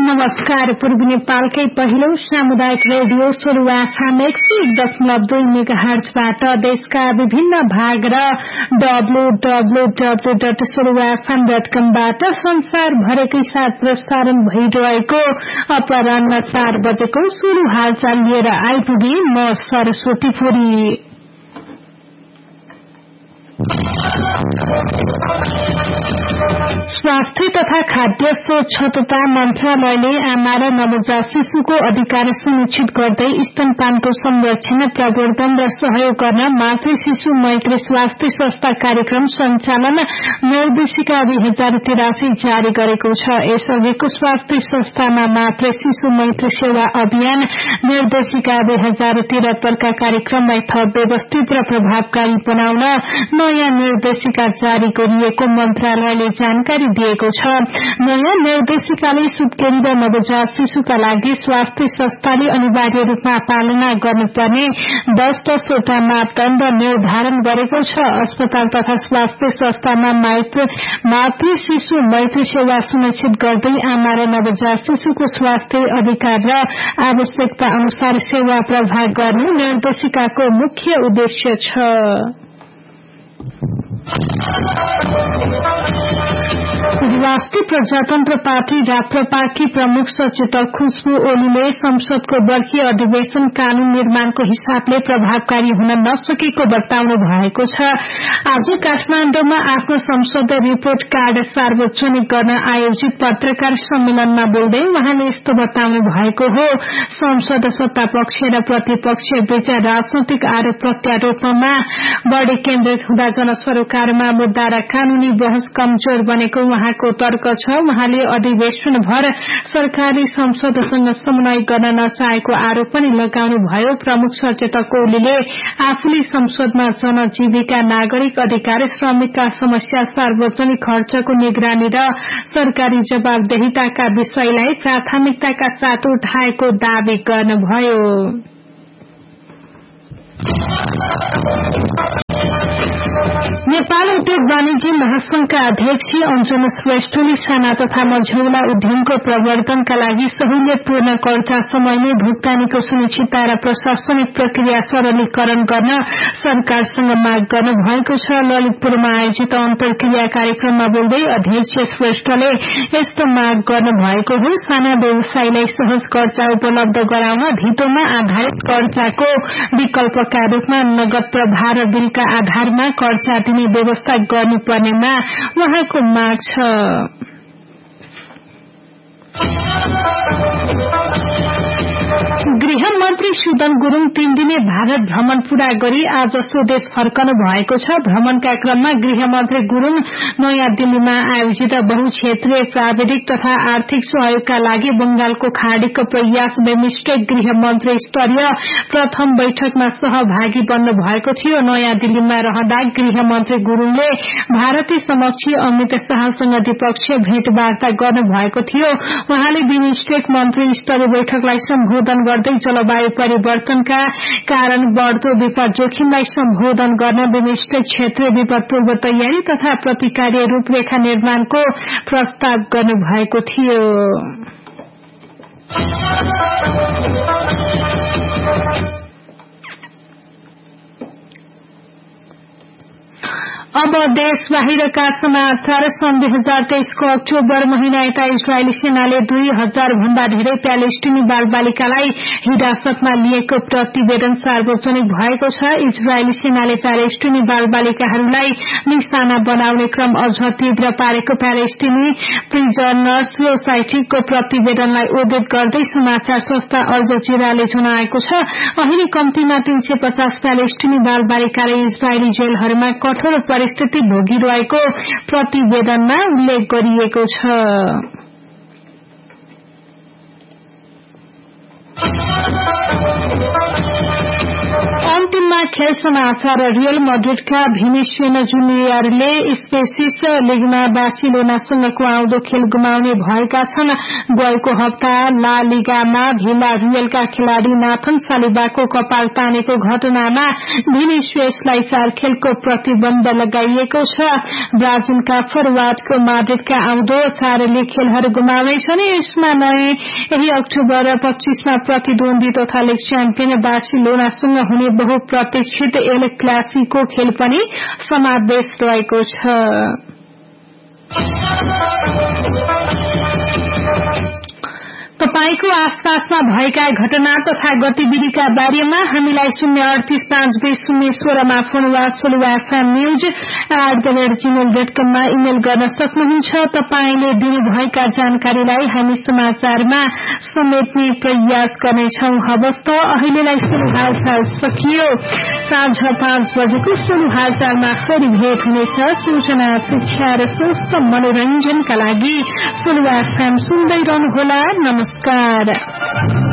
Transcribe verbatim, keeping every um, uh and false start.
नमस्कार। पूर्वी नेपालकै पहिलो सामुदायिक रेडियो सोलुवा एफएम एक सय दशमलव दुई मेगाहर्जबाट देशका विभिन्न भाग र W W W dot सोलुवा FM dot कमबाट संसारभरकै साथ प्रसारण भइरहेको अपराह्न चार बजेको सुरु हालचाल लिएर आइपुगे म सरस्वती पुरी। स्वास्थ्य तथा खाद्य स्वच्छता मन्त्रालयले आमा र नवजात शिशुको अधिकार सुनिश्चित गर्दै स्तनपानको संरक्षण, प्रवर्धन र सहयोग गर्न मातृ शिशु मैत्री स्वास्थ्य संस्था कार्यक्रम सञ्चालन निर्देशिका दुई हजार तिरासी जारी गरेको छ। यसअघिको स्वास्थ्य संस्थामा मातृ शिशु मैत्री सेवा अभियान निर्देशिका दुई हजार तिहत्तरका कार्यक्रमलाई थप व्यवस्थित र प्रभावकारी बनाउन नयाँ निर्देशिका जारी गरिएको मन्त्रालयले जानकारी दिएको छ। नयाँ निर्देशिकाले सुत्केरी र नवजात शिशुका लागि स्वास्थ्य संस्थाले अनिवार्य रूपमा पालना गर्नुपर्ने दस दसवटा मापदण्ड निर्धारण गरेको छ। अस्पताल तथा स्वास्थ्य संस्थामा मातृ शिशु मैत्री सेवा सुनिश्चित गर्दै आमा र नवजात शिशुको स्वास्थ्य अधिकार र आवश्यकता अनुसार सेवा प्रभाव गर्ने निर्देशिकाको मुख्य उद्देश्य छ। राष्ट्रिय प्रजातन्त्र पार्टी राप्रपाकी प्रमुख सचेतक खुशबु ओलीले संसदको वर्षीय अधिवेशन कानून निर्माणको हिसाबले प्रभावकारी हुन नसकेको बताउनु भएको छ। आज काठमाण्डुमा आफ्नो संसद रिपोर्ट कार्ड सार्वजनिक गर्न आयोजित पत्रकार सम्मेलनमा बोल्दै उहाँले यस्तो बताउनु भएको हो। संसद सत्तापक्ष र प्रतिपक्ष बीच राजनैतिक आरोप प्रत्यारोपमा बढ़ी केन्द्रित हुँदा जनसरोकारमा मुद्दा र कानूनी बहस कमजोर बनेको उहाँको तर्क छ। उहाँले अधिवेशन भर सरकारले संसदसँग समन्वय गर्न नचाहेको आरोप पनि लगाउनु भयो। प्रमुख सचेतक ओलीले आफूले संसदमा जनजीविका, नागरिक अधिकार, श्रमिकका समस्या, सार्वजनिक खर्चको निगरानी र सरकारी जवाबदेहिताका विषयलाई प्राथमिकताका साथ उठाएको दावी गर्नुभयो। नेपाल उद्योग वाणिज्य महासंघका अध्यक्ष अञ्जन श्रेष्ठले साना तथा मझौला उद्यमको प्रवर्धनका लागि सहुलियतपूर्ण कर्जा समयमै भुक्तानीको सुनिश्चितता र प्रशासनिक प्रक्रिया सरलीकरण गर्न सरकारसँग माग गर्नु भएको छ। ललितपुरमा आयोजित अन्तर्क्रिया कार्यक्रममा बोल्दै अध्यक्ष श्रेष्ठले यस्तो माग गर्नु भएको हो। साना व्यवसायलाई सहज कर्जा उपलब्ध गराउन धितोमा आधारित कर्जाको विकल्पका रूपमा नगद प्रवाह र बिलका आधारमा कर्जा दिने व्यवस्था गर्नुपर्नेमा उहाँको माग छ। गृहमन्त्री सुदन गुरूङ तीन दिने भारत भ्रमण पूरा गरी आज स्वदेश फर्कनु भएको छ। भ्रमणका क्रममा गृहमन्त्री गुरूङ नयाँ दिल्लीमा आयोजित बहुक्षेत्रीय प्राविधिक तथा आर्थिक सहयोगका लागि बंगालको खाड़ीको प्रयास बेमिस्टेक गृहमन्त्री स्तरीय प्रथम बैठकमा सहभागी बन्नु भएको थियो। नयाँ दिल्लीमा रहँदा गृहमन्त्री गुरूङले भारतीय समकक्षी अमित शाहसँग द्विपक्षीय भेटवार्ता गर्नु भएको थियो। उहाँले बिमस्टेक मन्त्री स्तरीय बैठकलाई सम्बोधन गर्दै जलवायु परिवर्तनका कारण बढ़दो विपद जोखिमलाई सम्बोधन गर्न बिमस्टेक क्षेत्रीय विपद पूर्व तयारी तथा प्रतिकार्य रूपरेखा निर्माणको प्रस्ताव गर्नु भएको थियो। अब देश बाहिरका समाचार। सन् दुई हजार तेइसको अक्टोबर महिना यता इजरायली सेनाले दुई हजार भन्दा धेरै प्यालेस्टिनी बालबालिकालाई हिरासतमा लिएको प्रतिवेदन सार्वजनिक भएको छ। इजरायली सेनाले प्यालेस्टिनी बालबालिकाहरूलाई निशाना बनाउने क्रम अझ तीव्र पारेको प्यालेस्टिनी प्रिजनर्स सोसाइटीको प्रतिवेदनलाई उद्धृत गर्दै समाचार संस्था अल जजीराले जनाएको छ। अहिले कम्तीमा तीन सय पचास प्यालेस्टिनी बालबालिकाले इजरायली जेलहरूमा कठोर परिस्थिति भोगिरहेको प्रतिवेदनमा उल्लेख गरिएको छ। अन्तिममा खेल समाचार। रियल मड्रिडका भिनिसियस जुनियरले स्पेसिस लिगमा बार्सिलोनासँगको आउँदो खेल गुमाउने भएका छन्। गएको हप्ता ला लिगामा भिला रियलका खेलाड़ी नाथन सालिबाको कपाल तानेको घटनामा भिनिसियसलाई चार खेलको प्रतिबन्ध लगाइएको छ। ब्राजिलका फरवार्डको माड्रिडका आउँदो चार लीग खेलहरू गुमाउनेछन्। यसमा नयाँ यही अक्टोबर पच्चीसमा प्रतिद्वन्दी तथा लीग च्याम्पियन बार्सिलोनासँग हुने बहुप्रतीक्षित एल क्लासिको खेल पनि समावेश रहेको छ। तपाईको आसपासमा भएका घटना तथा गतिविधिका बारेमा हामीलाई शून्य अडतीस पाँच बीस शून्य सोह्रमा फोन वा सोलुवा FM news at the rate Gmail dot कम मा इमेल गर्न सक्नुहुन्छ। तपाईले दिनुभएका जानकारीलाई हामी समाचारमा समेट्ने प्रयास गर्नेछौं। हवस् त अहिलेलाई सुरु हालचाल सकियो। साँझ पाँच बजेको सुरु हालचालमा फेरि भेट हुनेछ। सूचना, शिक्षा र स्वस्थ मनोरञ्जनका लागि सोलुवा एफएम सुन्दै रहनुहोला। नमस्कार।